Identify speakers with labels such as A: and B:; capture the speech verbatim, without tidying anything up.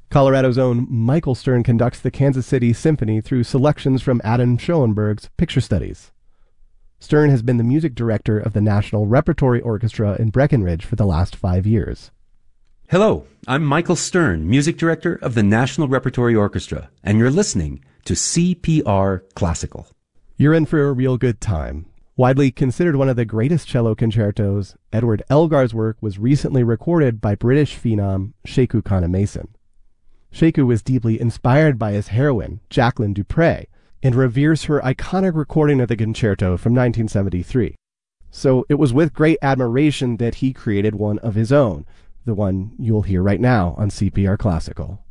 A: Colorado's own Michael Stern conducts the Kansas City Symphony through selections from Adam Schoenberg's Picture Studies. Stern has been the music director of the National Repertory Orchestra in Breckenridge for the last five years.
B: Hello, I'm Michael Stern, music director of the National Repertory Orchestra, and you're listening to C P R Classical.
A: You're in for a real good time. Widely considered one of the greatest cello concertos, Edward Elgar's work was recently recorded by British phenom Sekou Kane-Mason. Sekou was deeply inspired by his heroine, Jacqueline du Pré, and reveres her iconic recording of the concerto from nineteen seventy-three. So it was with great admiration that he created one of his own, the one you'll hear right now on C P R Classical.